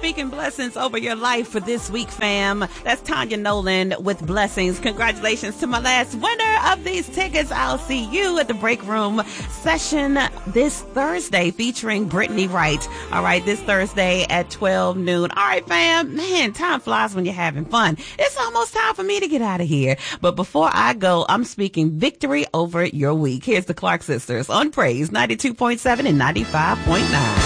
speaking blessings over your life for this week, fam. That's Tanya Nolan with blessings. Congratulations to my last winner of these tickets. I'll see you at the break room session this Thursday featuring Brittany Wright. All right, this Thursday at 12 noon. All right, fam. Man, time flies when you're having fun. It's almost time for me to get out of here. But before I go, I'm speaking victory over your week. Here's the Clark Sisters on Praise 92.7 and 95.9.